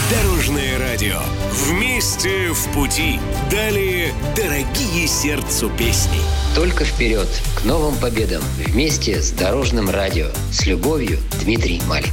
Дорожное радио. Вместе в пути. Далее дорогие сердцу песни. Только вперед, к новым победам. Вместе с Дорожным радио. С любовью, Дмитрий Малик.